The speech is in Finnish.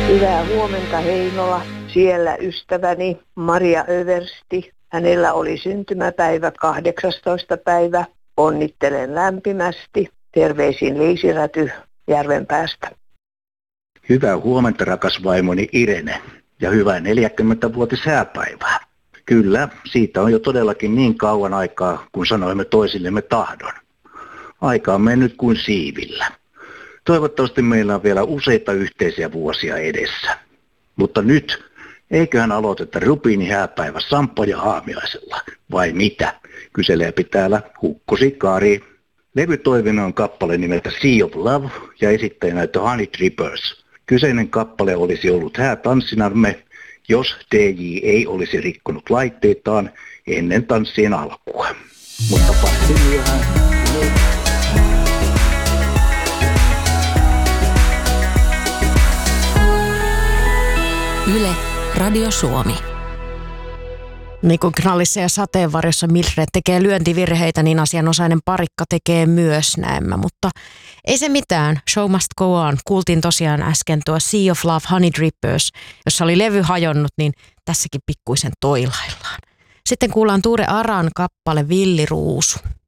Hyvää huomenta Heinola. Siellä ystäväni Maria Översti. Hänellä oli syntymäpäivä 18. päivä. Onnittelen lämpimästi. Terveisin Liisiräty Järvenpäästä. Hyvää huomenta rakas vaimoni Irene ja hyvää 40-vuotis hääpäivää. Kyllä, siitä on jo todellakin niin kauan aikaa, kun sanoimme toisillemme tahdon. Aika on mennyt kuin siivillä. Toivottavasti meillä on vielä useita yhteisiä vuosia edessä. Mutta nyt, eiköhän aloiteta rubiinihääpäivä Sampo ja aamiaisella, vai mitä? Kyselee täällä Hukkosi Kari. Levytoivinnon on kappale nimeltä Sea of Love ja esittäjänä The Honey Drippers. Kyseinen kappale olisi ollut häätanssinamme, jos DJ ei olisi rikkonut laitteitaan ennen tanssien alkua. Mutta passi myöhään. Yle, Radio Suomi. Niin kuin Knallissa ja sateenvarjossa Mildred tekee lyöntivirheitä, niin asianosainen parikka tekee myös näemmä. Mutta ei se mitään. Show must go on. Kuultiin tosiaan äsken tuo Sea of Love, Honey Drippers. Jossa oli levy hajonnut, niin tässäkin pikkuisen toilaillaan. Sitten kuullaan Tuure Aran kappale Villiruusu.